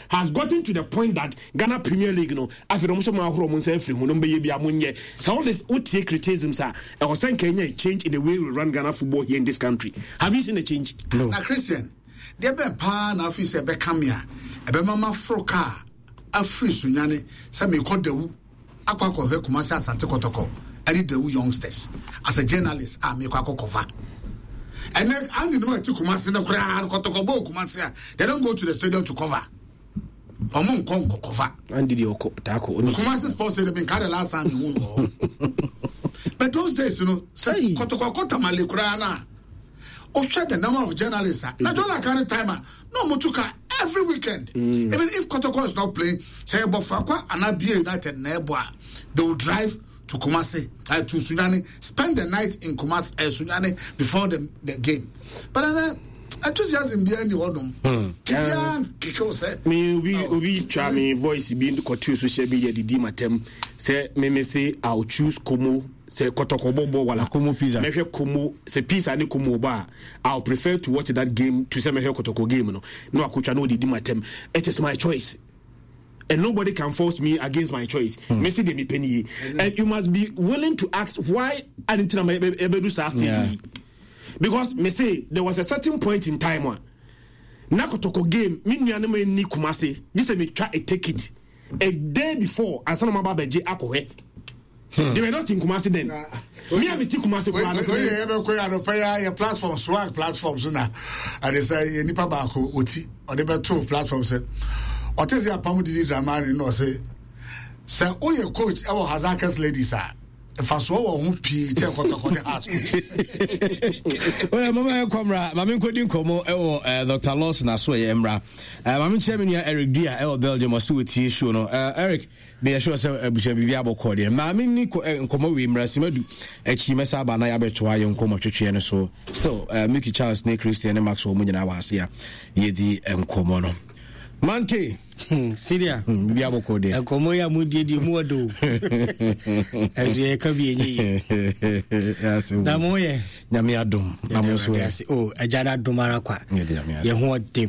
has gotten to the point that Ghana Premier League, as the Muslim say free, so all this OTA criticisms are, I was saying Kenya a change in the way we run Ghana football here in this country. Have you seen a change? No. Now, Christian, there be a pan of his Becamia, a Mama Froka, a free Sunyani, some may call the Aquaco Kumasa Santa Kotoko, and the youngsters. As a journalist, I make cover. And then I didn't know to Kumasi no crowd, Kotokobo, Kumasia. They don't go to the stadium to cover. Among Congo cover. And did you tackle? Kumasi sports they been carried last time you won. But those days, Kotoko Kotamale Krana. Oh, shut the number of journalists. Not only carry timer, no Motuka every weekend. Even if Kotoko is not playing, say Bofakwa and Abia United Nebwa, they will drive to Kumasi, to Sunyani, spend the night in Kumasi, Sunyani before the game. But enthusiasm behind the one. We try me voice being to continue social media. The Dimatem say, me say, I'll choose Kumu. Say Kotokobo wala Kumu pizza. Me Kumu say pizza ni Kumu ba. I'll prefer to watch that game to say me Kotoko game. No, I could know the Dimatem. It is my choice. And nobody can force me against my choice. Messi de mi penny. And you must be willing to ask why I didn't ebedu sa state. Because me say there was a certain point in time one. Nakotoko game, me nuanema ni Kumasi. This me try to take it a day before. And some mama beje akohe. They were not in Kumasi then. Me am in Kumasi. Your platform swag platforms na. And they say nipa bako oti or they be two platforms. What is your Pamudi Dramani? No, say, oh, your coach, our Hazakas ladies are. If I saw one P, check what the ask. Well, Mamma Comra, Mamma couldn't come Dr. Lawson, I swear, Emra. Mamma Chairman, Eric Dia, Belgium, or Suit show. No, Eric, be a sure we shall be able to call him. Mamma Nico and Como Imrasimedu, a Chimesa Banaya Betway and Como Chichian. So, still, Mickey Charles, Nick Christian, and Maxwell Munina was here, Yedi and Comono. Manke Syria biabo kode akomo ya mudidi muodo azie ka bienyi na moye nyame adom na mo so oh ajana domara kwa ye ho de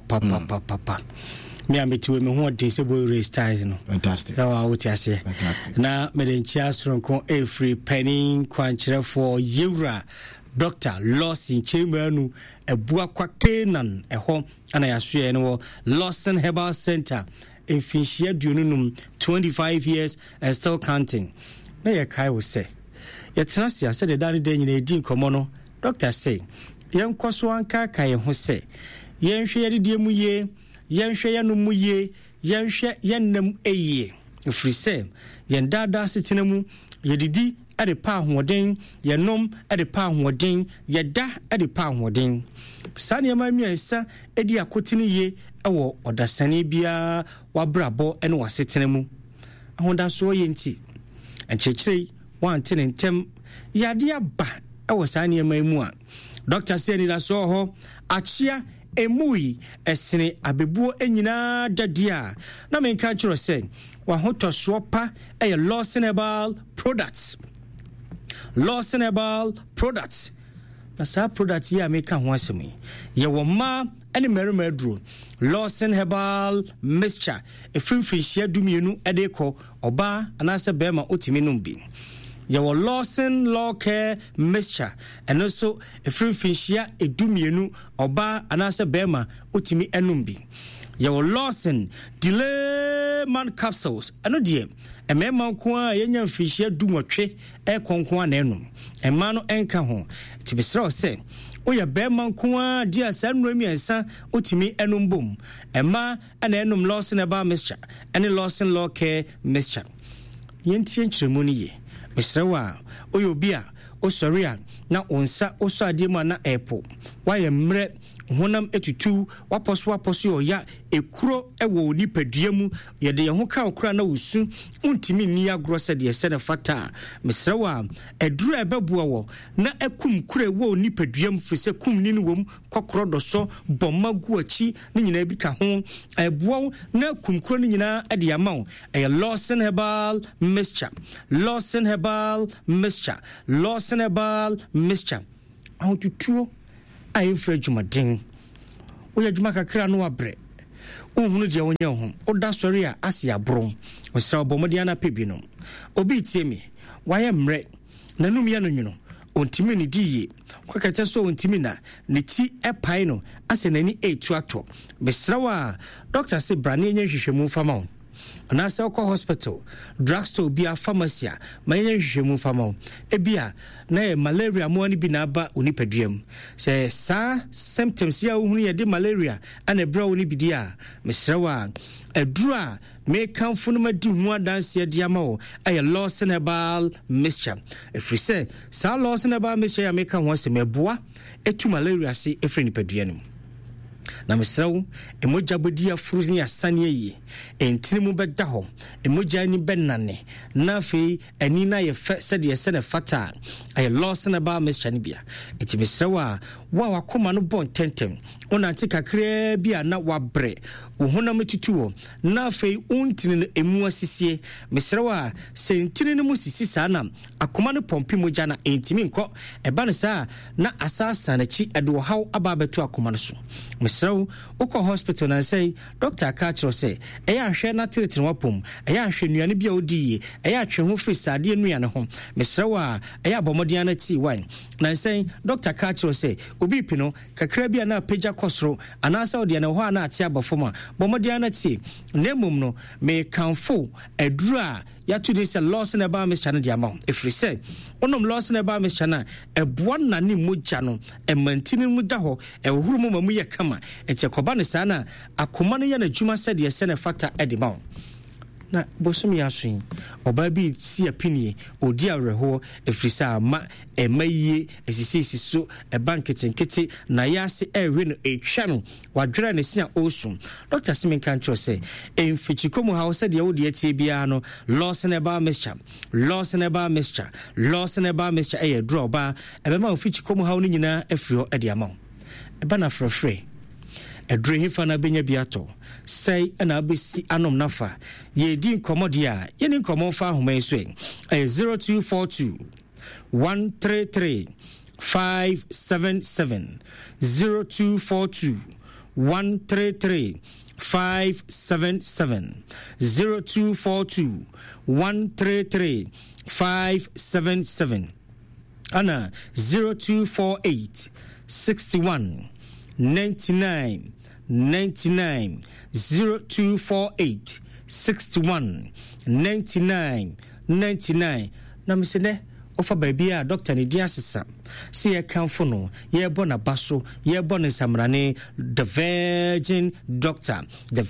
papa me ametiwe me ho de se boy restyle no fantastic na wa wuti ase na medenchi asronko every penny kwankyere for Yura Dr. Lawson Chemanu ebua kwa Kenan eho ana yasoe no Lawson Herbal Center in Finchia Dununum 25 years and still counting. Na ye kai wo se ye tenase ase de dane de nyina edi nkomo no doctor say yen kwaso anka kai ho se yen hwe ye de mu ye yen hwe ye no mu ye yen hwe yen nam eye free say yen dada setena mu ye didi ade pa ahoden ye nom ade pa ahoden ye da ade pa ahoden sane ma miensa edi akotini ye ewo odasane bia wabrabo ene wasetena mu ahoda so ye nti enchechirei wantene ntem yade aba ewo sane ma mu a doctor say ni da so ho achia emui esene abebuo enyina dadia na menka chiro say wa hoto so pa eye Lawson Herbal products Lawson Herbal products. Na sa products ya make kan ho asemi. Ye wo ma ene merumedro. Lawson Herbal mixture. E finfinhia dumienu ede ko oba anase bema otimi numbi. Ye wo Lawson Law Care mixture. And also e finfinhia edumienu oba anase bema otimi enumbi. Ye wo Lawson delay man capsules. Ano die emema nko a yenya mfihia dumotwe konko na enum ema no enka ho tibisra se oya bema nko a dia sanro miensa otimi enum bom ema ana enum Lawson Herbal mixture ene Lawson Law Care mixture yentie nkyeremu ni ye misra wa oyo bia osoria na onsa oso ademu na epo waye mre honam etutu waposo oya ekuro ewo nipadua mu yede ye ho ka okura na wusu untimi ni agro se de se ne fata mesrewa eduru ebeboa wo na ekum kura ewo nipadua mu fise kum ni wom kokoro doso bomagu achi ni nyina bi ka ho eboa na kum kura ni nyina ade amaw e Lawson Herbal mixture Lawson Herbal mixture Lawson Herbal mixture aututuo ayefra jumaden oya juma kakra no abre ohunu de wonye ho oda sori a ase abrom osra obomodi ana pebino obi tie me waye mre nanum ya no nwuno ontimi ni diye kwakata so ontimi na ne ti epai no ase nani etu ato besrawa doctor se brane nya hwehwemu fama na se ko hospital drugstore bia pharmacy ma nya hwehwemu fama ebia na malaria mo ani bi na aba onipaduam se sa symptoms ya ohunu ye de malaria ana bra oni bidia mesrawa adura me kanfo no madi hu adanse diama o aye lawsonable mixture efri se sa lawsonable mixture ya me kan ho se meboa etu malaria se efri nipaduam na mesrawo emoja bodi afuru ni asane yi entini mu beda ho emoja ni benane na fe ani na ye fe se de se ne fata aye lawsonable mixture ni bia enti mesrawo wa wakoma no bon tentem ona ntikakra bia na wabre wohona metutuo na fe untini no emu asisie mesrawo sentini no musisi sana akoma no pompi moja na entimi nko eba no sa na asasa na chi edo haw ababeto akoma no so mesrawo ukọ hospital na say doctor Kachro say eya ahwe na treatment wapom eya ahwe nuane bia odiye eya atwe ho free sade nuane ho mesrawa eya bomodian na ti wan na say doctor Kachro say obi pino kakra bia na peja kosro anasa odi na ho na ati abofoma bomodian na ti nemum no me kanfo adura ya to this loss na ba Mr. na diama efri say onom loss na ba Mr. na eboa na ni moja no emantini mu da ho ehuru mu mamu ye kama eti koba ne sana akoma no ya na dwuma sɛ de se ne fata edima na bosom ya so oba bi si apinie odi awerho efrisa ma emaye esisisi so banketenkete na ya se ehwe no etwa no wadwera ne sia osum Dr. Simen Kantro say emfichikomu ha se de wodi atie bia no loss na ba mixture e draw ba ebema emfichikomu ha no nyina afrio ede ama eba na frofre edrehi fana benya biato say ana abesi anom nafa ye din komodia ye nin komon fa homa so 0242 133 577 0242 133 577 0242 133 577 ana 0248 61 99 0248 61 99 99 na mesene ofa babia doctor ni dia sesa se ye kanfo no ye bo na baso ye bo ne samrane the virgin doctor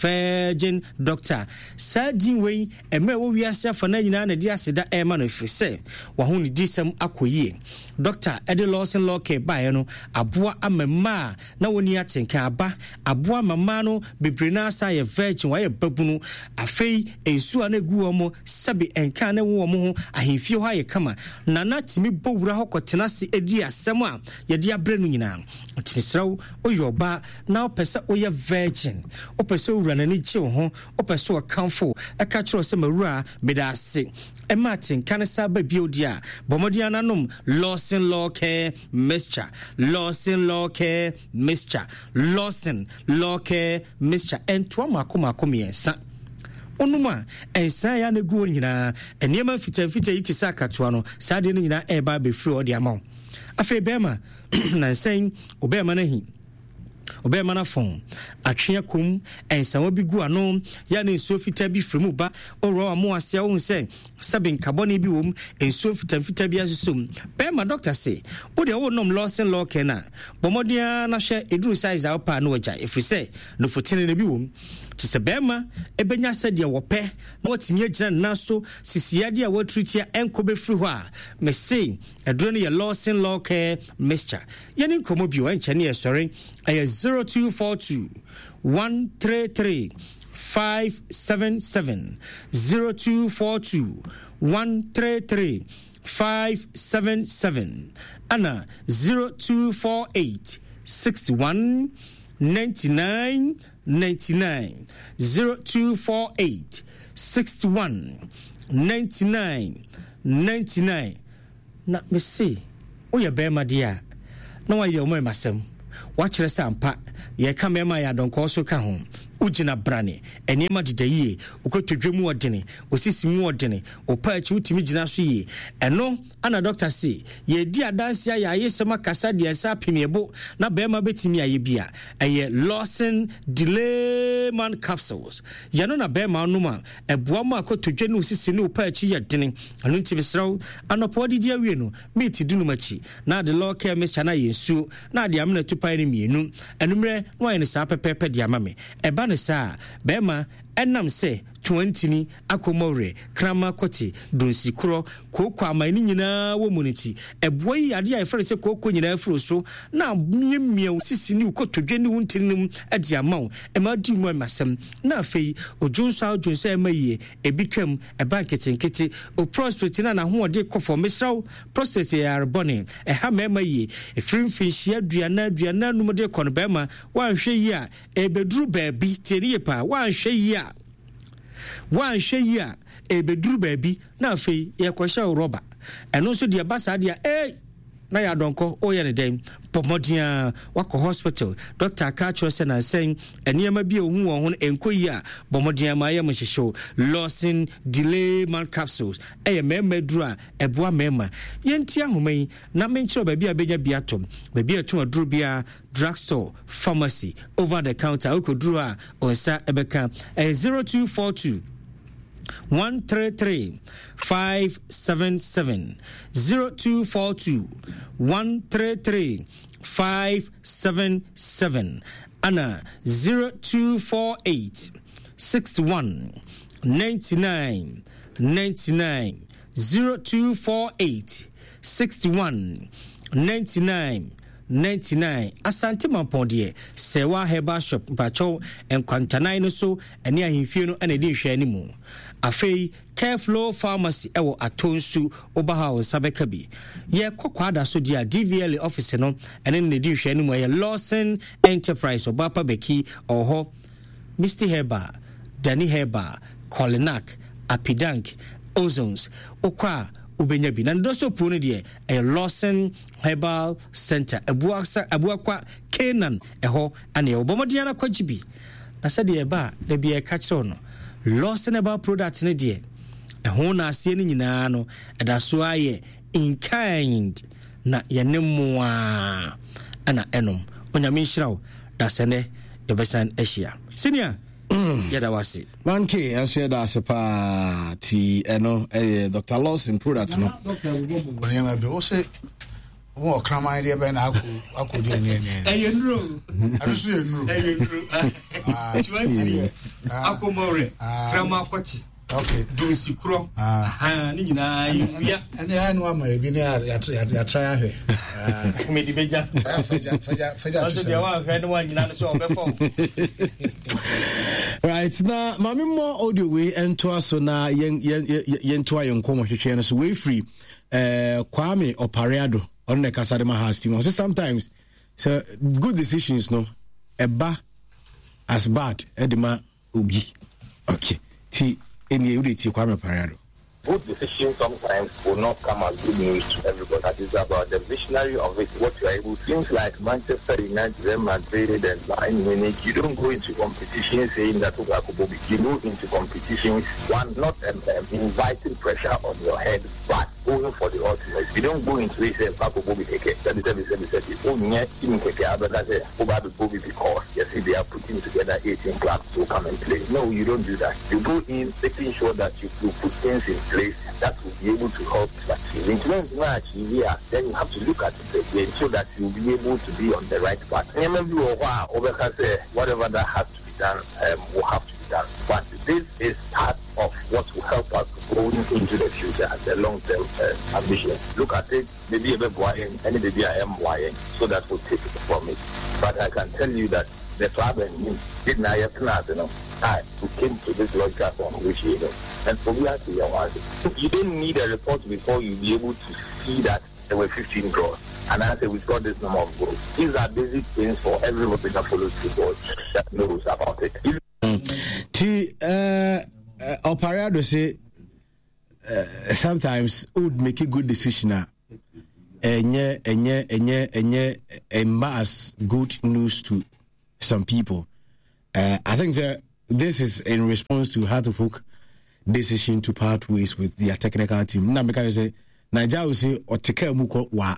sadin we eme wo wiase afa na nyina na dia seda e ma no frise wa hu ni disem akoyie doctor ede lawson lawke bae no aboa amema na woni atenka aba aboa mama no bebre na asa ye virgin wa ye babunu afei ensu ana gu omo sabi enka na wo omo ho ahemfie ho aye kama na timi bowura hokotena se edi asem a ye de abre no nyina timisraw oyoba na opese oye virgin opese owura na ni gye ho opese o kanfo aka kiro se mawura medase ematin kanisa ba biodia bomodia nanom Lawson Lawke mixture entwa makoma yensa onuma ensa ya na guo nyina eniema fita yiti sakatoa no sade no nyina eba be free odi ama afi bema na nsen obema na hi obema na fon atwea kom ensa wo bi gu ano ya na enso fita bi fremu ba oro amo ase wo nse sabin carbon bi wom enso fita bi asusum bema doctor say wo de wo nom Lawson Lawke na bomodia na hwe eduru size a opa na oja efri say no fotene na bi wom tse bema ebenya sede wope na watimi agyina na so sisiade a watrutia enkobe free ho a me say edro ne ye Lawson Lawke mixture yeni komo bi o enche ne ye sori 0242 133 577 0242 133 577 ana 0248 61 99 0248 61 99 99 na me say oya bema dia na wa ye o masem wa kire sampa ye ka mema ya donko so ka ho ugina brane enema didaye ukotodwemu odene osisimu odene opaachi utimi gina so ye eno ana doctor say ye di adansia ya yesema kasa de asa pemiebo na bema betimi aye bia eye Lawson Delayman capsules yano na bema numa eboa ma akotodwenu osisi ne opaachi ye dene anu ntibesraw anopo di awie no meti dunumachi na de law care mecha na yensu na de amna tupai ne mienu enumre no aye ne sa pepepe de amame eba ne sa bema enam se 20 ni akomore krama koti dunsi kro koko amani nyina wo muniti eboyi ade a efere se koko nyina afuro so na miemie sisi ni ukotodwani wuntinim ade amaw ema di mu amasem na afei ojonsa emaye ebikam eba nketenkete o prostate na ho de kofo mesraw prostate ya rebone ha memaye efrimfinhia aduana num de kono bema wanhwe yi a ebeduru baabi teriye pa wanhwe yi a ebeduru baabi na afei ye kwahya roba eno so de basa de na ya donko o ye ne dem pomodia wako hospital doctor catch say na say enema bi ohun won ho enkoyi a pomodia ma ye mhihyew Lawson Delayman capsules eye memeduru a eboa mema yenti ahoman na menchiro baabi a benya bi atom baabi atom aduru bia drugstore pharmacy over the counter okoduru a onsa ebeka 0242 133 577 0242 133 577 ana 0248 61 99 99 0248 61 99 99 asante mampondie sewa herbal shop bacho enkwantanai no so ene ahemfie no ene de hwe animu afei Careflow Pharmacy ewo atonsu obaha onsabeka bi ye kokwada so dia DVL office no ene ne de hwe animu ye Lawson Enterprise obapa beki oho Mr Herbal Danny Herbal Colinac Apidank Ozones okwa ubenya bi na ndoso puno de Lawson Herbal Center abuakwa Canaan eho ane obomodia na kwajibi na sade eba da bia ka kire no Lawson Herbal product ne de eho na asie ni nyina no edaso aye in kind na yenemoa ana enom onyame nhirawo da sene ebesan ehia senior yada wasi manke answer da sepa ti eno Dr. Lawson product no onyama be wo se wo krama idea be na akodi ene eyendro arusu yenro 20 akomore krama kwati okay dunsi kro ni nyina ya ene anu ama ebi ne ya try ahwe komedi beja feja to ya wa hwe ne wa nyina so obefo right na mami mo audio we ento aso na yen to ayen komo hwehwe no so we free Kwame Opariado on the Casadema has team. So sometimes so good decisions no eba as bad edema ubi okay ti eni uditi Kwame Opariado. Good decisions sometimes will not come as good news to everybody. That is about the visionary of it. What you are able to things like Manchester United, Real Madrid, and Bayern Munich. You don't go into competition saying that you go into competitions one not inviting pressure on your head, but going for the ultimate. You don't go into it saying because yes, they are putting together 18 clubs to come and play. No, you don't do that. You go in making sure that you put things in place that will be able to help you achieve. In match, then you have to look at it again so that you will be able to be on the right path. Whatever that has to be done will have to be done. But this is part of what will help us going into the future as a long-term ambition. Look at it, maybe a bit and maybe I am YN, so that will take it from it. But I can tell you that the club and me did not have class, who came to this logical on which and for me, you don't need a report before you be able to see that there were 15 draws. And I say we got this number of goals. These are basic things for everybody that follows football that knows about it. Opariado say sometimes would make a good decision. Enye embarrass good news to some people. I think this is in response to Heart-of-Oak decision to part ways with their technical team. Now, because say Nigeria will say or take care of wa.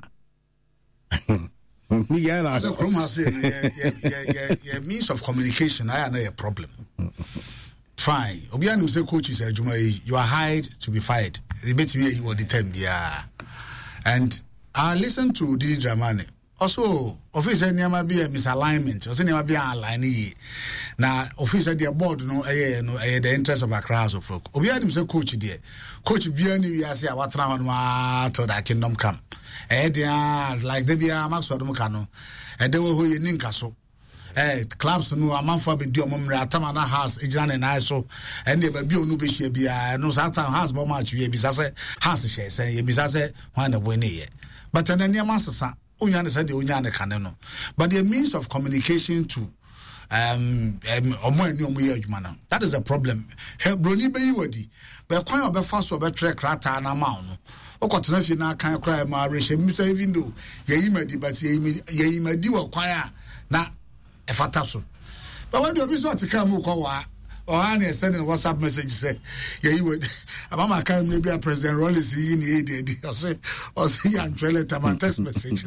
As a Chrome has said, means of communication, I know a problem. Fine. Obianu say coaches you are hired to be fired. They bet me you were the term, yeah. And I listened to Didi Dramani. Also, official never be a misalignment. Also, never be an aligning. Now, official the board the interest of a crowd of folk. Obianu say coach there. Coach Bianu, we are say what round to that kingdom come. Like the Bia Max Wadumukano. And they were who you ninkaso. Clubs no amanfo abedi omomre atamana house ejana na so ene ba bi onu be hia bia no satan house bo match we bisa se house share say ye bisa se wan na bone ye but na niam asesa onya ne say de onya ne kane no but the means of communication to omo ani omo ye adwuma na that is a problem broni be yi wadi be kwan obefa so obetre krata na ma no okotena fi na kan kra ma reshe mi say even though ye yimadi but ye yimadi wo kwan a na efataso but when the officer to come or and sending WhatsApp message say yeah you would mama can maybe President Rollins in the or say and trailer text message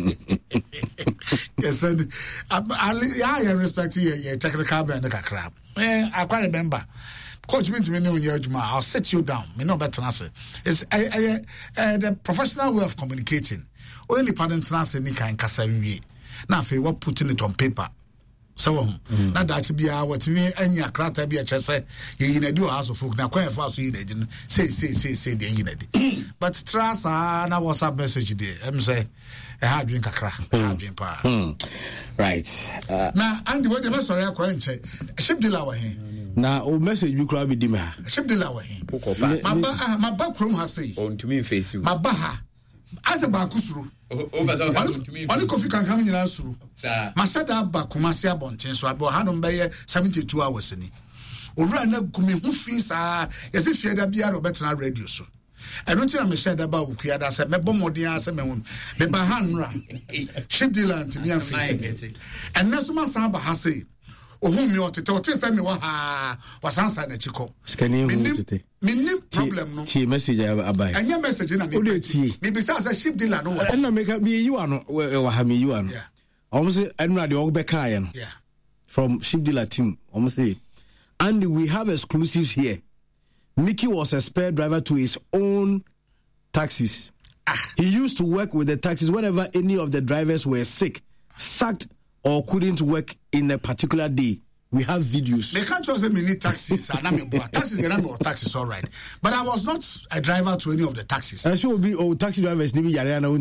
yes and I respect your technical band crap I quite remember coach means me know your I'll sit you down me no better answer it's the professional way of communicating only pardon trans any kind kasawi now if you putting it on paper so na that be what me anya krata bi a chese ye na di house of folk na kwan fa so ye na say the ye na di but trust na WhatsApp message there em say e ha dwen kakra ha dwen pa right na and what the sorry akwa nche ship dealer wa he na o message bi kura bi di ma ship dealer wa he ma ba krom ha say on to me face you ma ba ha asa ba kusuru Wali kofi kankan nyina suru. Masada ba kumasi abonten so abo hanom beye 72 hours ni. Owura na gumi hu fi sa yesi fie da bia Robertna radio so. Eno tina me share da ba ukua da se mebo modin ase me won. Me ba hanra. Shidilant mi afisi. Eno so ma san ba ha sei. Ohun mi otete se me wa ha wasansa na chiko. Skani hu tete. Minim problem no. Ti message abai. Anya message na me. Me bisa say ship dealer no. Na make me you ano wa ha me you ano. Almost enra de obeka ye no. Yeah. From ship dealer team. Almost say and we have exclusives here. Mickey was a spare driver to his own taxis. He used to work with the taxis whenever any of the drivers were sick, sacked or couldn't work in a particular day. We have videos. They can't just say me need taxis. Taxis, taxis, all right. But I was not a driver to any of the taxis. I should be taxi drivers. My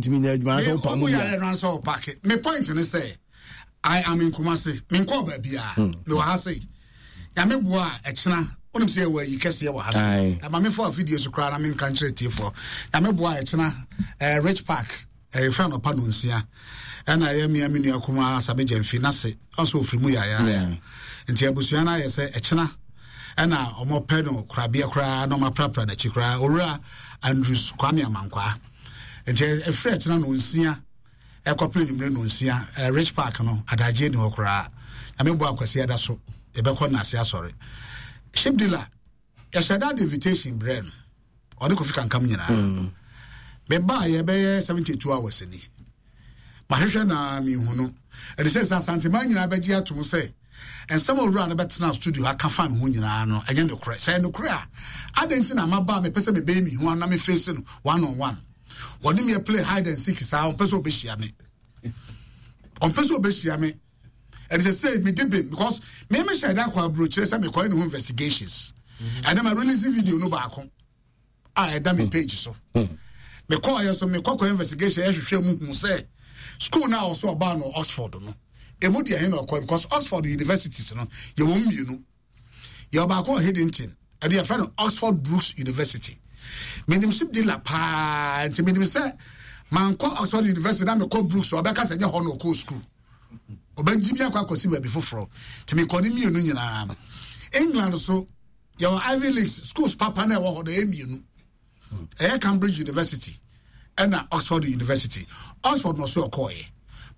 point is say, I am in Kumasi. Minko baby, no hasi. Yamebua echna. Unim say where you can see what hasi. I'm for videos to cry. I'm in country tea for. Yamebua echna. Rich Park. A friend of Panunsia. And I am Yamini Akuma Sabijan Finase. Also from Muya. Nti abusuana ye se echena na omo pedo krabia kra no ma prapra na chikra owura Andrews Kwame Amankwa nti efre echena no nsia ekopre nimre no nsia Rich Park no adaje ni okra amebo akwasi ada so e be na ase asore ship dealer ya shada invitation brand oni ko fika nkam nyina be ba ye be 72 hours ni mahwehwe na mi hunu e de se santima nyina be gi atom se and some of run about now studio I can find who you know again the cry say no cry I didn't know my bar me person me baby who na me facing one on one when me play hide and seek is on person be share me on person be share me and they say me did because me share that kwa bro say me call no investigations and then I release video no back I done me page so me call you so me call investigation ehwehwe mu say school now also about no Oxford no Emodia heno because Oxford universities no you won you you ba ko hidden thing and your friend Oxford Brooks University menim ship dealer pa and menim say man ko Oxford University na me ko Brooks obeka say ho no ko school obaji bia kwa kosi ba before to me ko ni mienu nyina England so your Ivy League schools papa na wo ho do emienu Cambridge University and Oxford University Oxford no so ko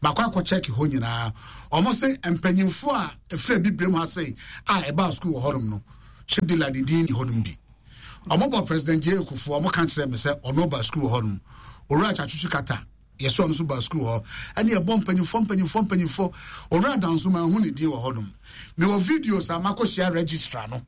Bakwa check ho nyina. Almost say empanyimfo a efre bibrem ha say eba school horum no. Ship dealer di din hodum bi. Omobo President J Kufu omo kan kire me say ono ba school horum. Ora chachuchu kata. Yeso ono so ba school ho. Ani e bom panyimfo. Ora danso ma hu ne di wo hodum. Me wo videos amako share registrar no.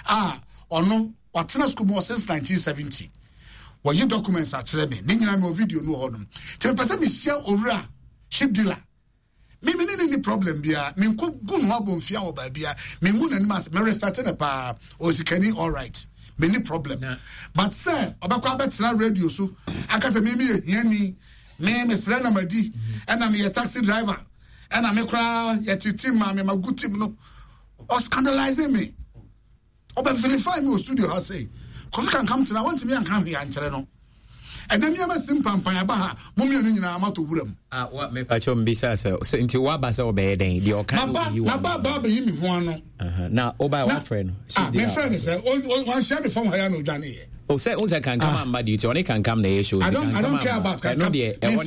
Ono watena school mo since 1970. What you documents are treme. Ninya me video no hodum. Te pese me share ora ship dealer. Me any problem bia. Me ko gun ho abon fia wo ba bia. Me ngu na mas me respect na pa osikani all right. Me ni problem. Nah. But sir, obakwa betena radio so aka se me here ni me sra na madi and I'm a taxi driver and I'm a cry yet team ma me good team no or scandalizing me. Oba verify me studio has say cause can come to I want me and come here and no. And then you have a simple panya mummy and amato wuram. What me pacho mbisa so into waba so be den the okan you na baba be me ho no. Now oba what friend? My friend is one share from here no Johnny. Oh say can come and mad you only can come the issue. I don't care about can come.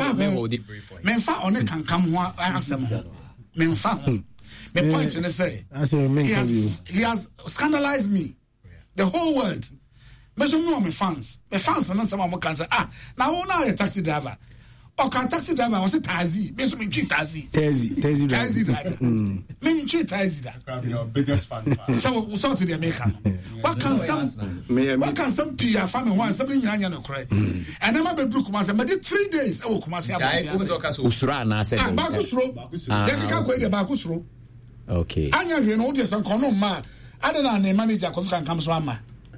Me fa on can come ho asem ho. Me fa ho. My point in say he has scandalized me. The whole world. Me so know my fans and some more can say now a taxi driver. Okay, taxi driver was a taxi. Me so me treat taxi driver. Me treat taxi driver. Your biggest fan. So to the American. What can some PR family want something nyanya no kure. And am be brook man say me 3 days e wo kuma say about. Usura na say. Bakusro. Dey ka go dey bakusro. Okay. Anya hwe no dey san kono ma. Adana na manager ko kan come so ama.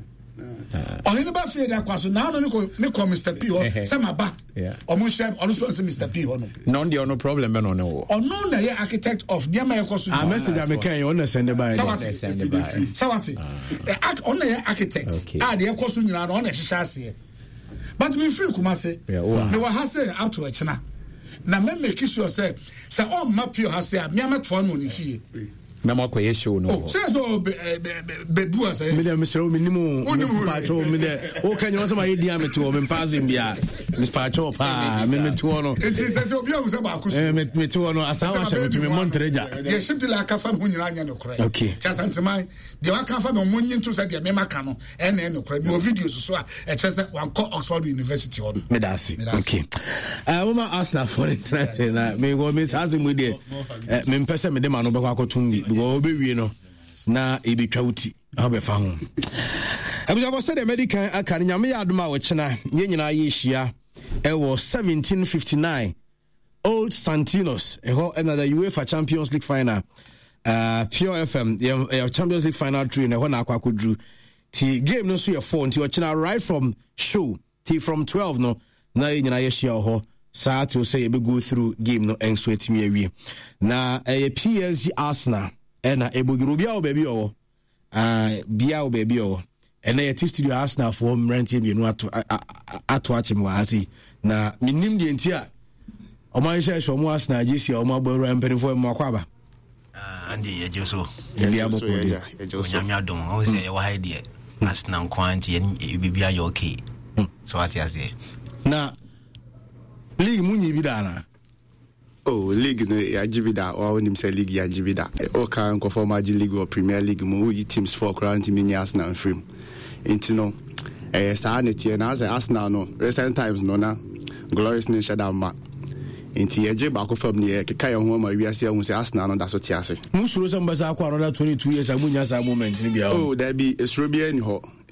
On any bad fear that question now, no Mr. P or some ba. Or share also Mr. P or no problem, no. Or no, the architect of the American. I message I can on send by. Sawati. The act on the architect. The question on a chassis. But me free Kumase. No one has say up to a china. Now, make sure say, all map you has said, me am at one money fee. Mama ko yesho no. Oh, say so be do as me dem se o minimum pacho me de o kan yo so ma yedi am to me pazim bia me pacho pa me to no. It is say obi am say ba akuso. Me to no asawa she to me montreja. Dey ship the like afa hu nyina anya no kore. Okay. Just antimai dey wa kan fa no monyin to say dey me maka no ene no kore. No videos so a e che say wan call Oxford University on. Me da see. Okay. Woman Arsenal for interest na me go me azim we dey me pese me de ma no be kwa akotum go be no na ebetwa wuti abefa ho abuja ko say the medical aka nyame ya adoma wo chena ye nyina ye hia e wo 1759 Old Santinos ho another UEFA Champions League final Pure FM the Champions League final drew na ho na akwakodru ti game no so ye 4 nti wo chena right from show ti from 12 no na ye nyina ye hia ho saa to say e be go through game no enso etimi awie na PSG Arsenal ena ebogiro bia o baby o bia o baby o ena yeti studio Arsenal for mrantie bienu ato achim wa asi na minim de ntia o man share show mo Arsenal jisi o ma gbo rampeni for mo akwaba andi ye jeso bia boko de onyame adom o se ye wa haide Arsenal kwanti ye bibia yo okay so what you say na league munyi bidana. Oh, league no ajibida or nim say league ajibida. O kan ko former league or Premier League mo yi teams for current mini Arsenal frame. Enti no saa netie na say Arsenal no recent times no na glorious nation shada ma. Enti ye ba ko fam ne ke kai ho ma wiase hu say Arsenal no da so tiase. Musuro some basa akwa another 22 years amunya sa moment ni bia. Oh, there be esro bia ni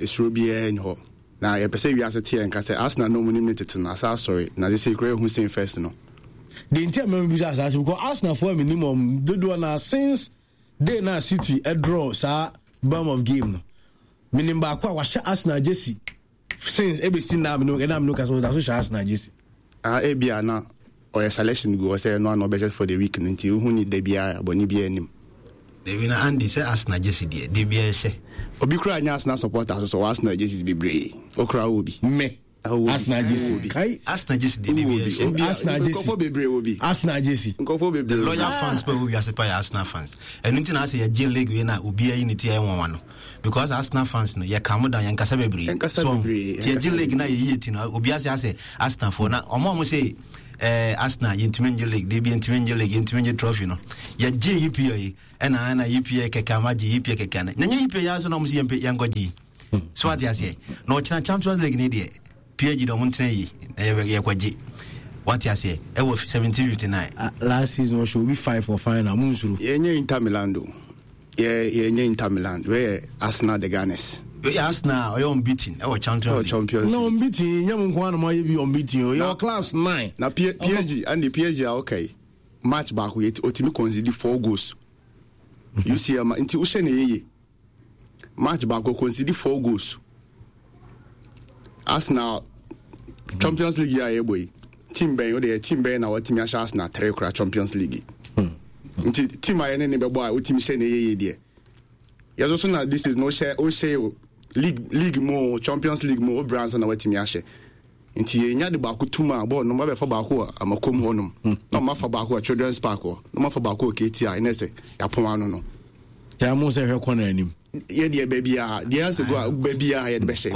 ho. Na ye pese wiase tie nka say Arsenal no munim netete na sa sorry na they say kure hu say first no. The entire member because Arsenal for minimum do na since they na City a draw sa bomb of game minimum ba kwa wa Arsenal jersey since everything now no case so Arsenal jersey ebia na or selection go say no budget for the week until who need the bia boni bia nim they win Andy say Arsenal jersey dey bia she obi kura nya Arsenal supporters so Arsenal jersey be brave okra obi me Arsenal jersey kai Arsenal jersey dey bia Arsenal jersey ko bebre obi Arsenal jersey ko bebre the loyal fans pe we as Arsenal fans and nothing I say ya J League we na obi ayi ni tie won no because Arsenal fans no ya come down yan kasa bebre so tie J League na ye ti no obi as Arsenal for na omo say Arsenal Intimenje League, they be Intimenje League, Intimenje Trophy no. Ya J EPA and ana EPA kekamaji EPA kekana. Nanya EPA yaso na musi yangoji. So what you say? No Champions League ni die. PG do muntene yi ya kwaji. What you say? It was 1759. Last season was should be 5 for final. Munsuru. Yenye Inter Milan do. Yenye Inter Milan. Where Arsenal the Gunners. Arsenal are unbeaten. Our champions. No unbeaten. Nyamunkwana mo be unbeaten. Your club's 9. Na PSG and the PSG are okay. Match back with Otimi concede 4 goals. You see inti ushene yeye. Match back go concede 4 goals. Arsenal Champions League ya boy. Team Ben o team Ben na what team ya Arsenal 3 kra Champions League. Inti team ayene ne be boy o team shene yeye de. Yazo so na this is no share o share league mo Champions League mo brands na what team ya share. Inti enya de ba ko tuma ball no ma be fa ba ko amakom honum. No ma fa ba ko Children's Park no ma fa ba ko KTI na say ya pon ano no. Tell mo say hwe kona anim. Ye de baby a de answer go baby a ye de be share.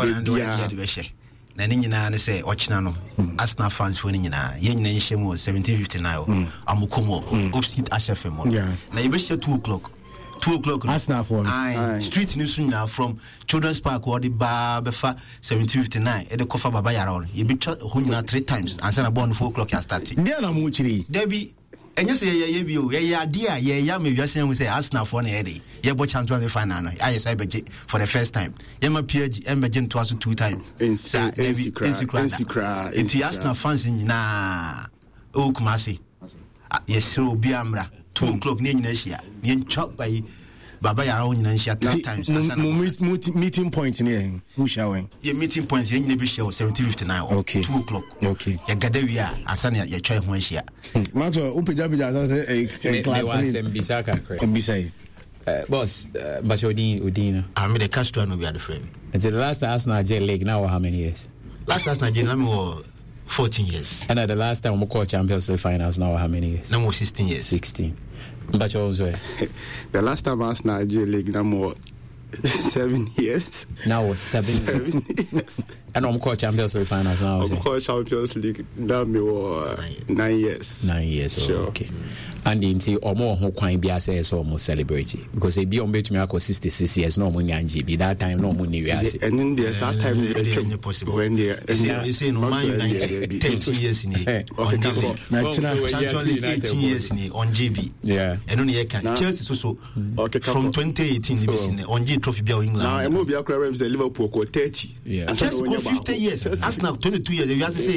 Na ni nyina ne say ochina no Arsenal fans fo ni nyina ye nyina nhye mo 1759 amukomo opposite HFM mo na ye be share 2 o'clock Arsenal for street news now from Children's Park or the bar befa 1759 e de kofa baba yara on ye be ho nyina 3 times and say born 4 o'clock ya start there na mo chiri debi enye say ye bi o ye ade a ye ya me wiase we say Arsenal for na ye ye bo champion final no I say beje for the first time ye ma PSG e beje into us 2 times Insikra it's Arsenal fans nyina o kumase ye so bi amra 2 o'clock ni nyina hia ni chop by baba yara wo nyina hia 3 times meeting point ni who showing ye meeting point ye nyina be share 1759 okay 2 o'clock okay ya gadawia asana ya twa ho hia mato upeja say class 3 mbisa boss but Odina I mean the Castro no be at the frame it's the last Arsenal J League now how many years last Arsenal J League 14 years and the last time we call Champions League finals now how many years no more 16 years 16 but also the last time Arsenal J League no more 7 years now was 7 years and we call Champions League finals now we call Champions League now me 9 years 9 years sure. Okay and inti omo ho kwan bia say so mo celebrate because e bi on betumi akọ 66 years no mo nyanji bi that time no mo ni we ase and in there that time it's possible when there say no Man United 13 years ni on Champions League 18 years ni on JB and on can Chelsea so from 2018 ni on J trophy bia England now e mo bia kra say Liverpool ko 30 Chelsea go 50 years Arsenal 22 years you say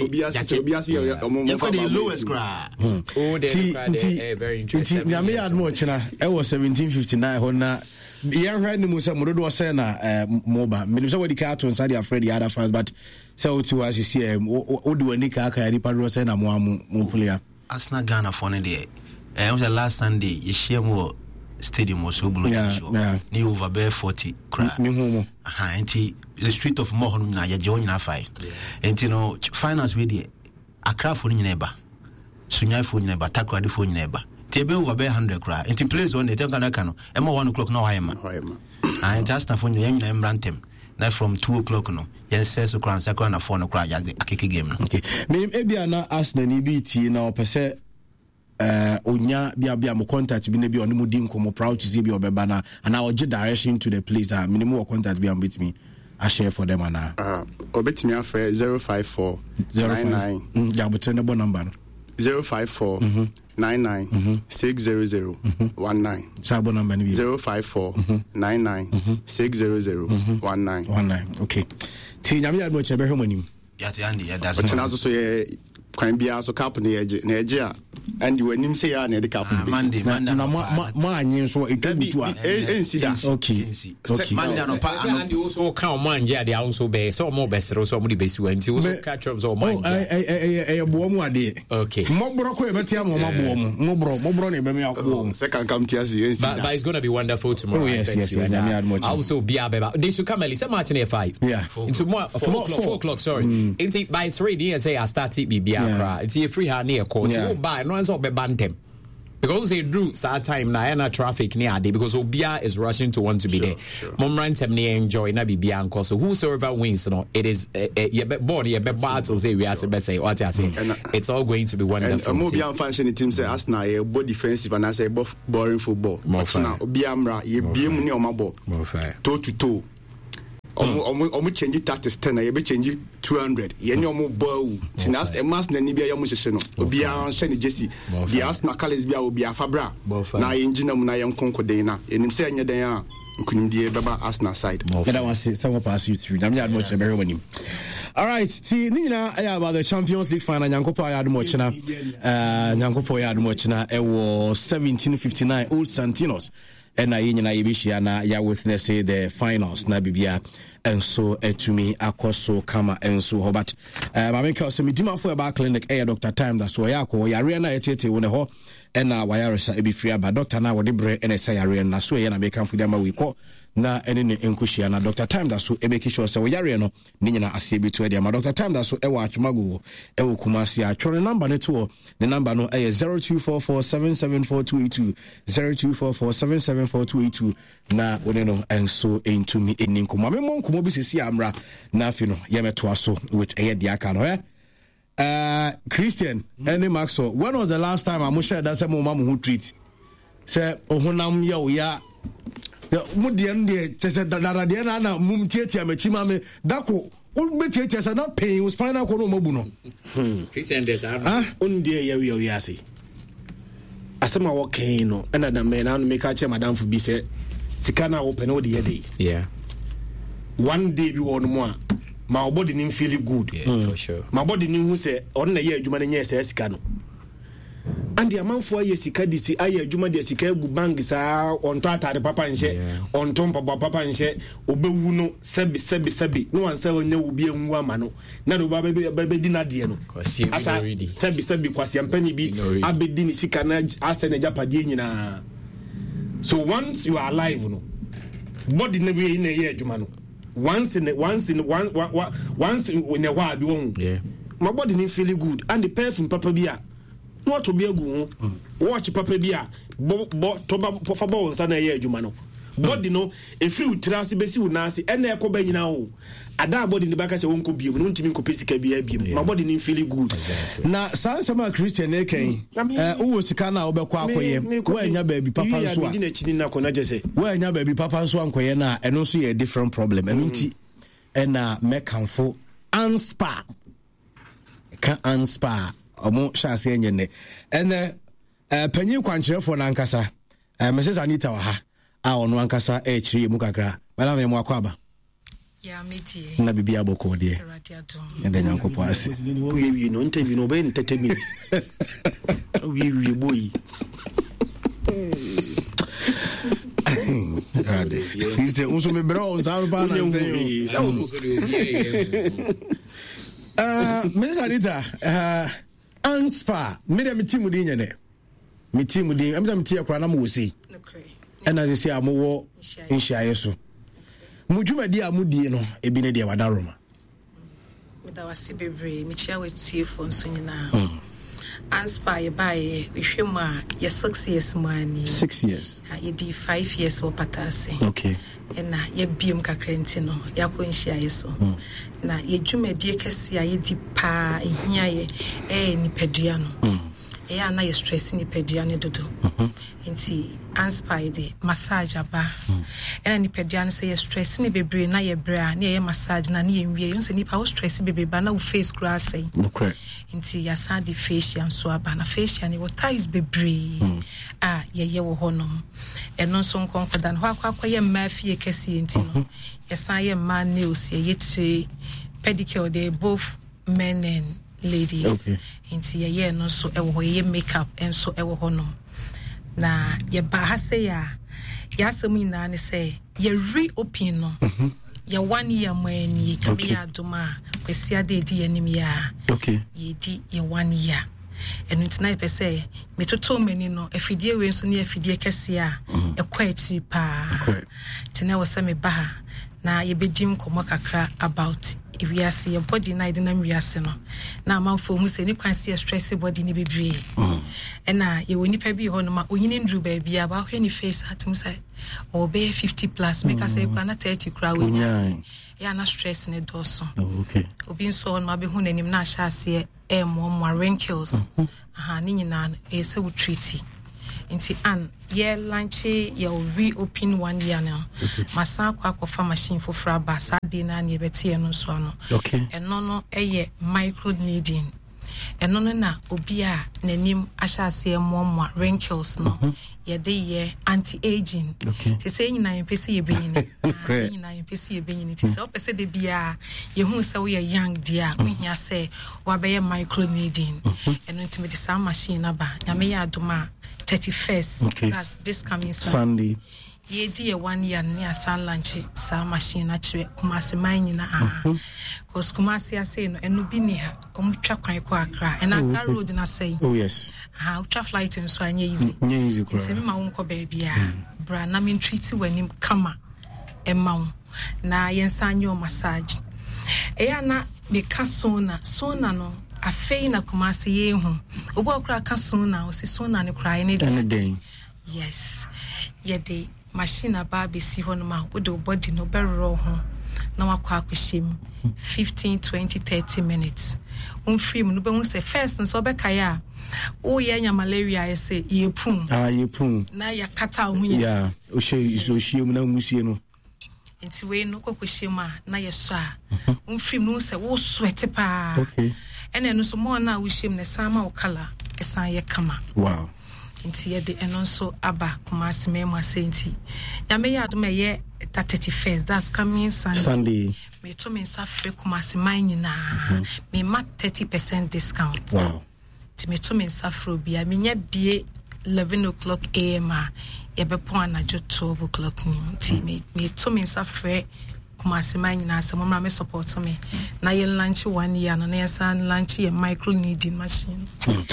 ya for the lowest cry oh they very interesting. Now me add more china. It was 1759 hona. Young right nimu say modo say na moba. Me say we ka to inside afraid the other fans but say to as you see o do ani ka aka ripa do say na mo player. Arsenal Ghana for there. Was the last Sunday you share more stadium was so blue ni over bare 40 crowd. Enti the street of Mohon na ya join na 5. Enti no finals we there. Accra for ni neighbor. Sunyai for nyina batakwa de for nyina ba tebe over be 100 kra enti place on the tenka no e ma 1 o'clock na wayema and just na for nyina emrantem na from 2 o'clock no yen say so kra sakra na 4 no kra ya akeke game no okay me ebia na Arsenal ni BT na opese onya bia mo contact bi na bi oni mo din komo proud to see bi obeba na and I oje direction to the place minimum contact bi am with me I share for them ana obetimi afre 054 99 ya botre ne bo number no 054 99 600 19 Sabo number 054 99 600 19 okay ti nyame ya mo chebe hwemonim ya ti andi ya da so ye kwan bia so cap na eje a and you nim say ya na the cap Monday na ma anyi so etubutu a ensida okay Monday no pa and you also count manje ade also be so mo besero so mo di besi wanti also catch up so manje bo mu ade okay mobro ko e betia mo mabo mu mobro na e be me akwo second come tiasi ensida but it's going to be wonderful tomorrow. Yes. Also be abeba they should come early say match near 5 into more 4 o'clock sorry into by 3 years say I start it be it's a free hand near court so buy no answer be bantem because they drew sad time na na traffic near day because Obia is rushing to want to be there. Momran temne enjoy na bibia anko so whosoever wins no it is ye be born ye be battle say we as be say what I say it's all going to be wonderful. And Obia function team say Arsenal ye both defensive and I say both boring football. Arsenal Obia mra ye biem ni oma ball. Toe to toe. Omo change tactics 10 na ye be change 200 ye ni omo ball tinas e mas na ni bia ye mo hye no obia hye ni Jesse the Arsenal colors bia obia fabra na ye ngina mu na ye nkonkoden na enim se enye den a nkunimdie beba Arsenal side that was someone pass you through na me ad much very winning. All right, see nina about the Champions League final Nyankopo ya much na Nyankopo ya much na e was 1759 Old Santinos and I nyina yebishia na ya witness the finals na bibia enso etumi akoso kama enso hobat mameka so midima for ba clinic Dr. Time that so ya ko yare na etete wona ho na wayaresa ebi free ba doctor na wode bre na say yare na so ye na make am for dem we ko na ene ne enkohia na Dr. Time that so e make sure say yare no ni nyina ase bi to e ma Dr. Time that so e wa atwamago e wo kumasi a chore number ne to the number no 0244774282 0244774282 na wone no enso entumi eninkoma me monko bi sisi amra na afi no ye meto aso with eye dia ka no Christian any Maxwell when was the last time I share that some mama who treat say ohunam ya oya the mudien de say dada de na mum tietia machima me dako ubetiete say na pain was final ko no mabu no Christian des ondie ya wi ase asema wo kan no na da me na no make a che madam fu bi say sika na wo pe no de ye dey yeah one day bi won mo a my body didn't feel good. Yeah, for sure. My body didn't who say on the year Juma say Sikano. And the amount for years Sika disi aye Juma de Sika gu bang sa on tata the papa and she on tom papa and she obewuno sebi no one say onye obi enwu amano na do baby dinner de no asa sebi kwasi ampani bi abedi ni Sika na asa na japade nyina. So once you are alive no body never in a year Juma no once in a while be won my body didn't feel good and the person papa bia what to be a go watch papa bia bo to ba for ball sana ye adwuma no body no if you trust be si unasi ene ekoba nyina o ada body ni baka se wonko biem no ntimi nko pesika bia biem my body didn't feel good na sansama Christian eken wo sika na obekọ akoye wa nya baby papa nso a na chini na kona jese wa nya baby papa nso ankoye na eno so ye different problem eno nti ena mekanfo anspa ka anspa omo shase enye ne ene panyi kwankyerefo na nkasa Mrs. Anita wa ha a ono ankasa e chiri mu kakra bala me mu akwaba ya metie na bibi aboko de ende nyankopo ase we no interview no be in 30 minutes we boy Christian uso me bro sa ba na nse Mrs. Anita anspa me de metimu di nyene metimu di am sam tie akra na mo wosi ena se sia mo wo nhia so mudwumadi amudie no ebi ne de wadaroma da wasi bebre mi chia wetie for nso nyina anspa ye bae we hwemu a ye 6 years mani 6 years ye di 5 years wo patase okay ena ye biem kakrenti no yakọ nhia so na ye dwumadi kese a ye di pa ehia ye nipadua no ya na ye stress nipadua ne dodo nti anspa de massage aba ena nipadua ne say ye stress ne bebre na ye bra na ye massage na ne ye nwie nse nipa wo stress bebre ba na wo face grass okay nti ya sa di facial so aba na facial ne what is bebre ye wo honom eno so nkonkoda no akwa ye mafie kese nti no ye san ye man nails ye tri pedicure they both men and ladies nti ye no so ewo ye makeup enso ewo honom na ye ba ha say ya asem ina ne say ye reopen no ye 1 year mani kame ya doma kwesi ade di anim ya ye di ye 1 year enu ntina pe say metoto mani no afidie we nso ne afidie kese a ekwa achi pa tina wo say me ba na ye bedi nkomo kakra about if we are see your body na idina wiase no na amanfo hu se ni kwan see stress body ni bebre and na ye woni pa bi ho no ma onyini ndru ba bia ba hwe ni face atum say or be 50 plus make us say kwa na 30 kra wo ya na stress ne doso okay obi nso on ma be hu nanim na sha ase more wrinkles ni nyina e se wo treat inti an ye lanche ye reopen 1 year now masa kwa machine for fra basa de na ne beti eno so no okay eno no eye micro needling eno no na obi a nanim ahase mo wrinkles no ye de ye anti aging te say nyina ye pese ye benyini nyina ye pese ye benyini te say o pese de bia ye hu say we young dia we hia say wa be ye micro needling eno ntime de sa machine aba na me ya adoma 31st that's this coming Sunday ye di 1 year near San Lanche sa machine achire Kumasi mine cause Kumasi ase no enu bi ni ha omtwa kwan ko Accra and Accra road na say oh yes ultra flight so anya easy ko se me ma wonko ba bia bra na me treat wanim kama ema na yensanyo massage eya na me kasona no afei na Kumasi ye hu obo akra kasona o se sona ne kra ne dey yes ye dey machine aba be si ho no ma wo de body no berro ho na wakwa akoshim 15 20 30 minutes film no be hu say first nso be kaya o ye nya malaria ye say ye pum na ya kata hu ya o she mu na musie no enti we no kokoshim na ye so a film no say wo sweat pa okay ene no so mo na wo shim ne sama o kala esan ye kama wow inti ye de eno so aba Kumasi mema senti ya me ya do me ye 31st that's coming Sunday me to me safre Kumasi mine na me ma 30% discount wow ti me to me safro bia me nya bie 11 o'clock am ye be pon anajo 12 o'clock ti me to me safre Kumasi mine na se mo me support me na ye lunch 1 year no na san lunch ye micro needing machine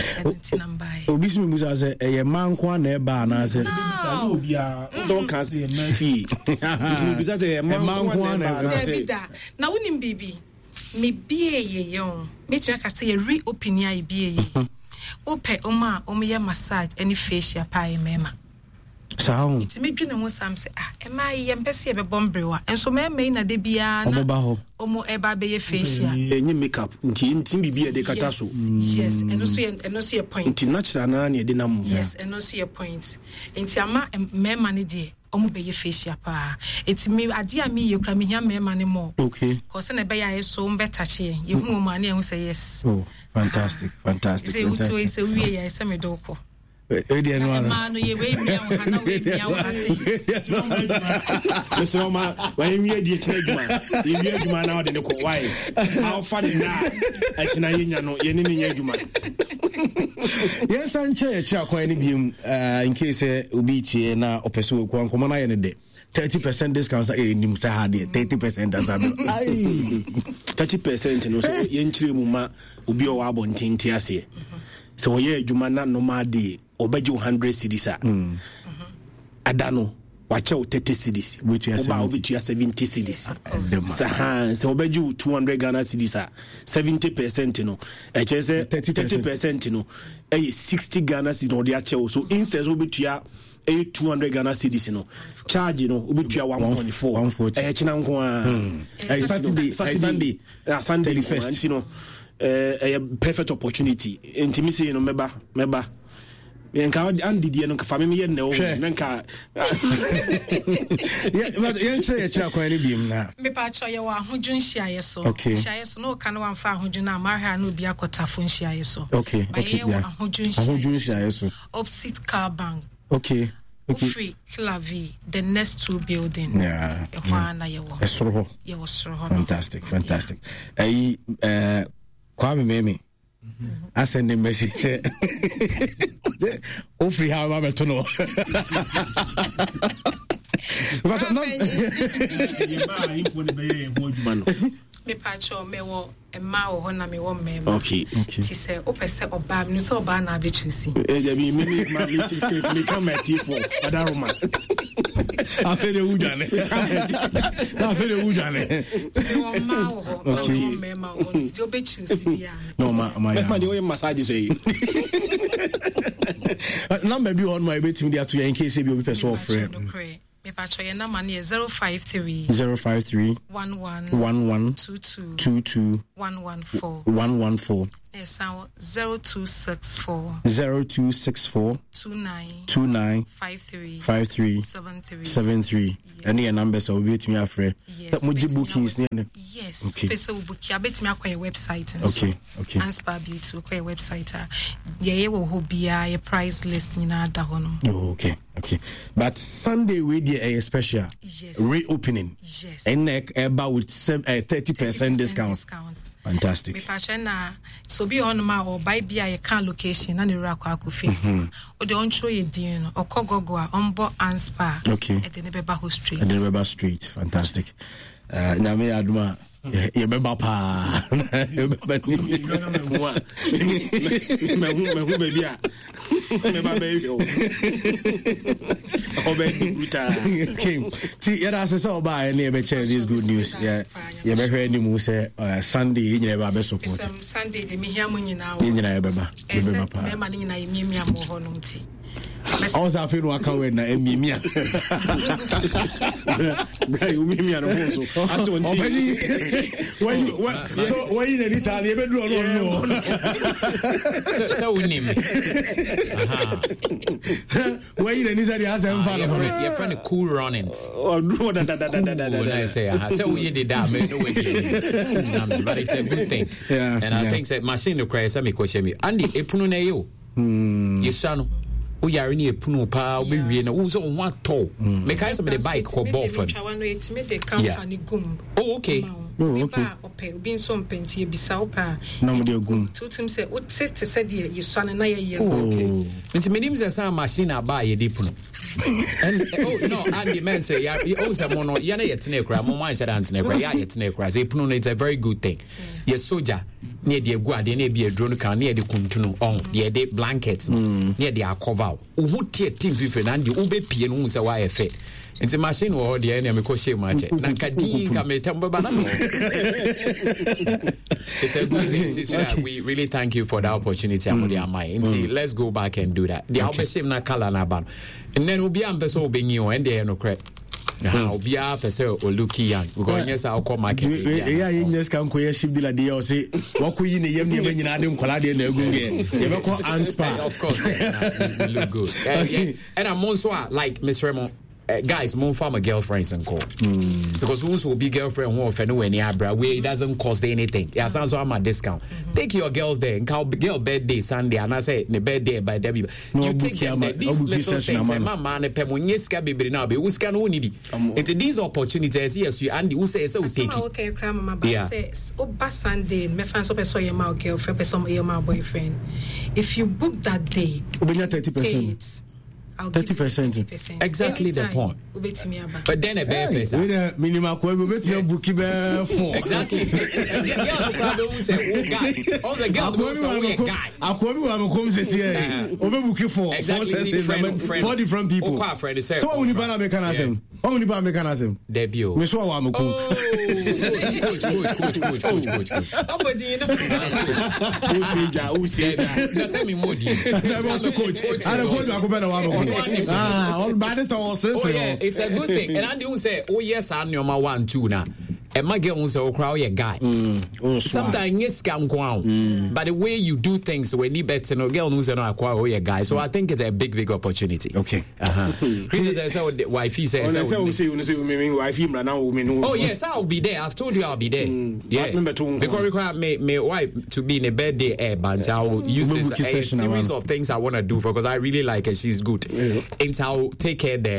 obi simi musa se ye manko na e ba na se obi a don kan se man fi simi musa se ye manko na e se na wonim bibi me bie ye yon me twa ka se ye reopen ya bie ye ope oma ye massage any facial pa ye mema sao iti me dwene ho sam se e ma ye mpese ye be bombrewa enso me na de bia na omo e ba be ye facial enyi makeup nti bibia de kata so yes eno so ye point nti natural na na de nam yes eno so ye point nti ama me ne de omo be ye facial pa iti me ade a me ye kra me hia me ne mo okay cause na be ya so mbe tache ye hu mo ane hu say yes oh fantastic say uti say we ya say me doko Edi no ana no ye we mia wo hana we mia wo ase so ma we mia di kire djuma ye mia djuma na ode ne ko why how far na akina yenya no ye ne nya djuma yes anche ye chia kwan ni bium in case obi tie na opeso ko anko na ye ne de 30% discount nim sa ha de 30% as abi 30% no so ye nchire mu ma obi o wa abontinti ase so we ye djuma na normal day obeji 100 cedis adano wache 30 cedis oba obitu ya 70 cedis so obeji 200 Ghana cedis 70% no eche se 30% no 60 Ghana cedis no de ache so instead obitu ya 200 Ghana cedis no charge no obitu ya 1.4 eche na nko Saturday Sunday 31st no a perfect opportunity intimacy no meba Yenka andidi no kafa me ye ne wo menka but yenche ye cha kwa ni biem na me pa cho ye wa hodwun hia so hia so no kan wa mfa hodwun na marha no bia kotafo hia so okay yeah hodwun hia so opposite car bank okay free Clavi the next 2 building na ye wo esoro ye wo soro fantastic ai kwa me I send him message say free how am to know Me pacho me wo emma wo ho na me wo mema. Okay. Ti se o pese oba me so oba na be chusi. Me come at you for adaroma. Afere ujane. Afere ujane. Ti wo ma wo ho na me wo mema wo ti obe chusi bia. No ma ma dey massage say. Number be on my betimi dey to in case you be person of friend. Me pacho ye number na 053 11 22 114 Yes, 0264 29 53 73. Any your numbers will be to me afraid. Yes. Bookings. Yes. Okay. So book ya bet me akwa website. Okay. Anspa Beauty akwa website. Ye wo hobia your price list ni na da ho no. Oh, okay. But Sunday we dey a special. Yes. Reopening. Yes. And about with 30% discount. Fantastic. Me pacha na so be on ma or buy bia ye kan location na ne ra kwa akofi. O de on show ye din no okogogo a onbo anspa. Okay. E de ne beba ho street. And the Beba Street. Fantastic. Nyame aduma ye beba pa. Ye beba ni. Me hu baby a. Me ba baby o. Obe brutal. Okay. See, yeah, that's so bad. And be share this good news. Yeah, you be hear any mo say Sunday you never be support. Sunday de me hia mo nyina o. You never beba. You beba pa. Me ma nyina ye miamia mo ho no nti. Also, I feel no account with na emimia. Bra you mimia no so. Aso nti. When you this and you be do no. So we name. When you this and you have some fun. Your friend Cool Runnings. Oh no da. I say so we did that me no we did. But it's a good thing. Yeah. And I think that machine no cry say me question me. Andy epunu na yo. Yesano. O yare ni epunu pa obi wie na wo so ho ato. Me kai some the bike ko ball fan. Oh okay. Okay. Okay. Being so plenty bisa opa. Na mo de gum. Tutum say what sister said you swan na ye okay. Nti me nim say some machine aba ye de puno. And oh no, and the man say ya o say mo no ye na yet na ekra mo man say that na ekra ya yet na ekra say puno no it's a very good thing. Ye soldier near the egu ade na be a drone can near the kuntuno on the de blanket near the cover. Who tie team people na the ube pie no say why efe. It's a machine or the enemy crochet match. It's a good thing. We really thank you for the opportunity. Let's go back and do that. The album na color na ban. And then we'll be ampeso being you and the no credit. How be after say or looky young because yes I'll call market. Yeah, you just can queer ship the idea or say what could you name you when you had him collide in the good. You call anspa. Of course, we look good. And I'm also like Miss Raymond. Guys, more farmer girlfriends and call because who's will be girlfriend who offend when you abra where it doesn't cost anything. Yeah, sounds so I'm a discount. Take your girls there and call girl birthday Sunday and I say the birthday by Debbie. You take them there. These little things. Mama and Pemunyeska baby now be who's can only be. Into these opportunities, yes, you and who say so take it. Okay, grandma, but says oh, Sunday, me fan so person your my girlfriend, person your my boyfriend. If you book that day, 30%. 30%. Exactly the point. But then a bear face. Minimum bookie bear 4. Exactly. All the girls are a guy. I'll come say, 4 different people. So only banana mechanism. Only banana mechanism. Debut. Miss Wamuku. It's a good thing. And I do say, oh yes, I'm your 1 2 now. And my girl also crowd a guy. Sometimes yes, can go but the way you do things when you bet no girl knows no acquire a guy. So I think it's a big opportunity. Okay. Chris said wifey says oh yes, I'll be there. I've told you I'll be there. Yeah. Because require my wife to be in a birthday but I'll use this a series of things I want to do for because I really like her. She's good. And I'll take her there.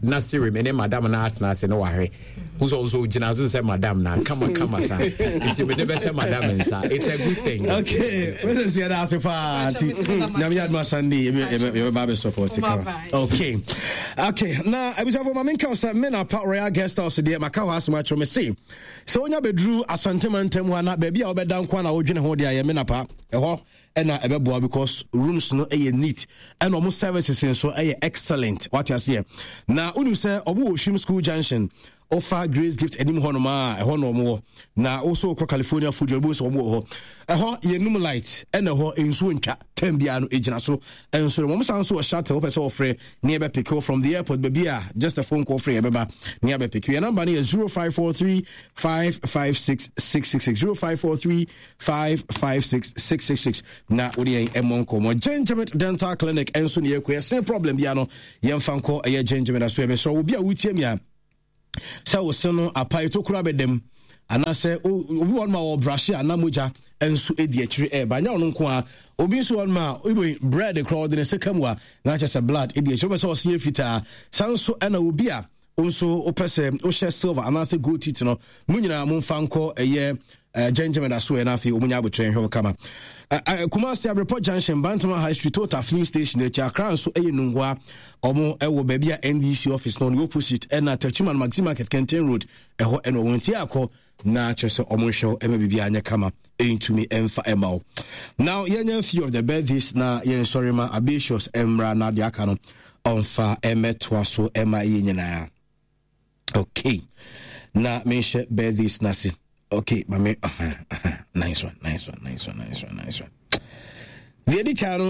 Nasiri me madam na atna se no wahwe who's also jinazo say madam na kama sa it's me never say madam nsa it's a good thing. Okay, what is your answer for na me adma Sunday you baby support okay now I was for my main council Menapa Royal Guest House there maka ho asema tro me say so onya bedru asantemantem ho na ba bia obeda nko na odwene ho dia ye Menapa eho ena ebeboa because rooms no e neat and almost services so e excellent what you see na unu say obo Oshim School Junction offer Grace Gift enim honoma eho no mo na also ko California food job so mo ho eho yenum light ena ho ensu ntwa tambia no ejina so enso mo san so shuttle person offer near pick from the airport babia just a phone call free beba near pick your number is 0543 556 666 0543 556 666 na odi emon komo Gingerment Dental Clinic enso ne yakwe same problem bia no yemfa nko eye Gingerment aso ebe so obi a wutiamia sa wo se no apai to kura bedem anase obi won ma wo brush anamoja enso edi akiri e ba nya ono nko a obi so won ma obi bread crowd ne sekamwa na cha blood edi akiri so se fita sanso ana obi a onso opese o share silver anase gold teeth no munyina mo mfa nko eye Gingerment aso na afi omunya abotren hwe kama Kumasi Abreport Junction Bantama High Street Total Filling Station e Chakran so eye nungwa omo ewo bebia NDC office no opposite and at Chiman Maxi Market Kenton Road eho eno wonti akọ na chese omo show eme bibia anya kama entumi emfa emao. Now yenye few of the birthdays na yen sorry ma ambitious emra na de aka no onfa emetwa so ema yenyina. Okay. Na mention birthdays nasi. Okay, mame, nice one. The Edicano,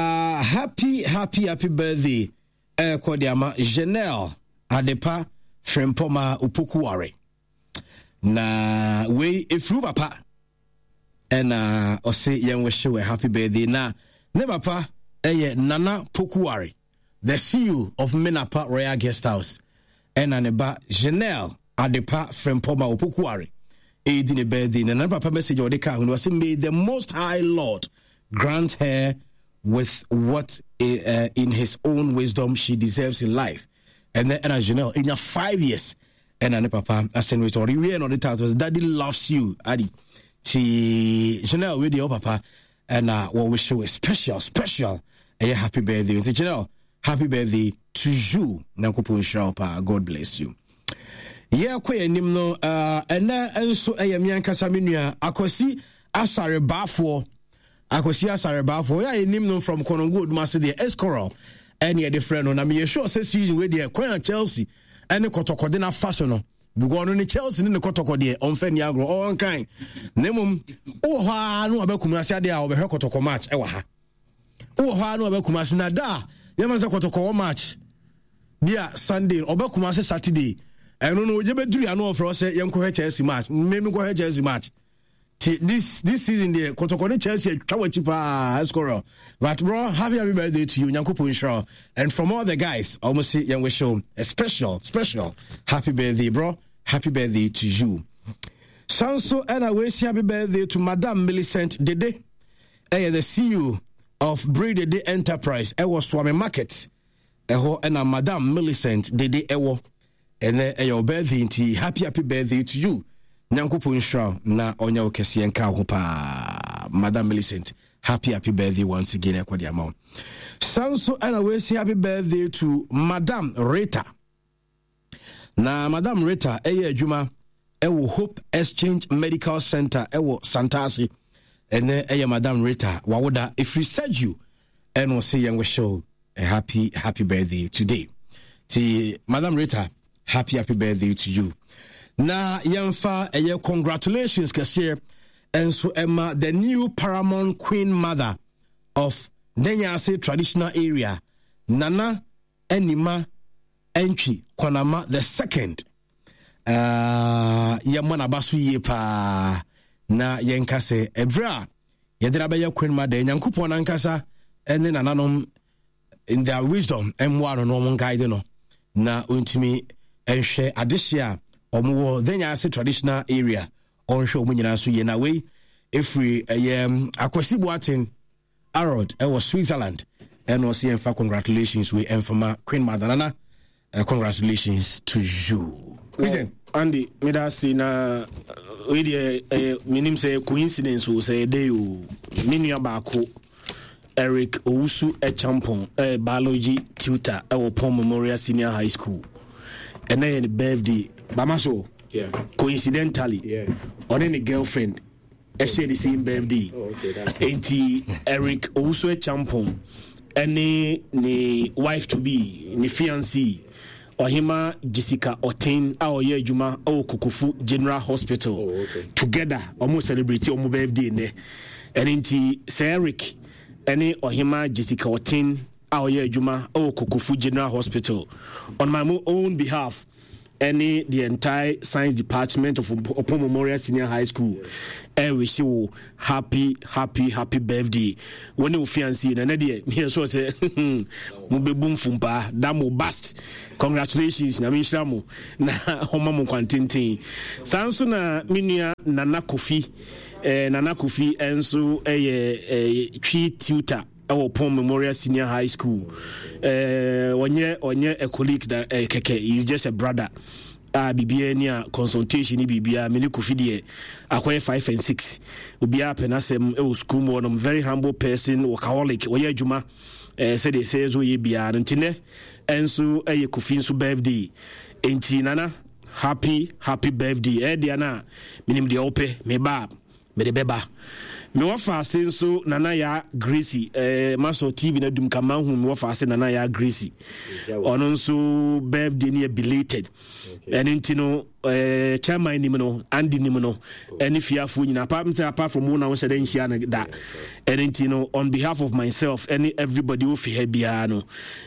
happy birthday, Kodiama, Janelle, Adepa, Frempoma, Upukuare. Na, we, if you papa, and, say, young wish you a happy birthday. Na, never pa, Nana Pukuare, the CEO of Menapa Royal Guest House, and Aneba, Janelle, Adepa, Frempoma, Upukuare. In a birthday, and papa message or the car was made the Most High Lord grant her with what in his own wisdom she deserves in life. And then Janelle in your 5 years, and then papa I send with or the titles Daddy loves you, Adi. She Janelle with your papa, and what we show a special a happy birthday. Janelle, happy birthday to you. God bless you. Yeah, kwe nim no ena enso eyamian kasa menua akosi asare bafo ya nim no from Konongo Odumase de Escoral ene de friend no na me sure say season we de kwan Chelsea ene kotokode na fashion no bugo no ne Chelsea ne kotokode onfani agro on kan nemum wo ha no abakumase ade a obehwe kotoko match e wa ha wo ha no abakumase na da yemanse kotoko match dia Sunday obakumase Saturday. I don't know. You better do for us. Young Chelsea match. Maybe go Chelsea match. This season, the Kotokone Chelsea Kawachipa scorer. But bro, happy birthday to you, Nyanko Punshaw, and from all the guys. Almost see young show a special happy birthday, bro. Happy birthday to you. Sanso and I wish happy birthday to Madame Millicent Dede, the CEO of Brady Dede Enterprise. I was Swami Market. And Madame Millicent Dede Ewo. And then your birthday, happy birthday to you. Nyankupu Nshra na onya okesi enka hopa. Madam Millicent, happy birthday once again. Sanso and we say happy birthday to Madam Rita. Na Madam Rita, Juma, Ewo Hope Exchange Medical Center, Ewo Santasi. And then Madam Rita, Wawoda, if we said you, and we'll say young show a happy birthday today. To Madam Rita. Happy birthday to you. Na yemfa congratulations kasiye enso Emma the new paramount queen mother of Nenyase traditional area Nana Enima Entry Kwanama the second yamana basu yepa na yenkase ebra yedra be queen mother nyankopon ankasa ene nananom in their wisdom emwa no mo guide no na untimi enhwe adehia omo Nenyase traditional area onhwe omo nyina so ye na we efri akwasi Boatin Arod was Switzerland and was here for congratulations we enfama Queen Madonna congratulations to you. Listen, Andy, me da see na we dey minim say coincidence o say dey o minua baako Eric Owusu Echampong biology tutor at Pom Memorial Senior High School. And then the birthday, Bamaso, coincidentally, on any girlfriend, share the same birthday. Ain't Eric Owusu Echampong, any wife to be, ni fiancé, or hima Jessica Otin, our year Juma, Kukufu General Hospital, together, almost celebrate your birthday. And ain't Sir Eric. Any Ohima Jessica Otin, our year Juma, Kukufu General Hospital. On my own behalf, the entire science department of Opo Memorial Senior High School, and wish you happy birthday. When you fiancé, and here so say, Mube boom fumpa, damo bust. Congratulations, Namishamu, na Homamu Quantintin. Samsuna Minia Nana Kofi. Nana Kofi enso twi tutor Pom Memorial Senior High School. Onye a colleague that keke is just a brother. Bibia near consultation bibia mini Kofi de akwai 5 and 6. Ubia penasem school mo I'm very humble person, workaholic, oye juma. Said they say so ye bia ntine enso Kofi so birthday. Enti nana happy birthday. Diana minim de ope me bab. Me beba me wafa ase so nana ya Gracie maso TV na dum kama hu me wafa ase nana ya Gracie ono nso birthday ni belated and intino chairman ni no Andy ni no any fearful nyina apart from one na say nhia na da and intino on behalf of myself and everybody who fi bia no